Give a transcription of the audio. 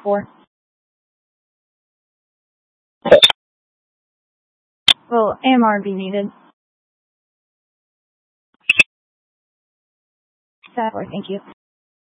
4. Will AMR be needed? Stat 4, thank you.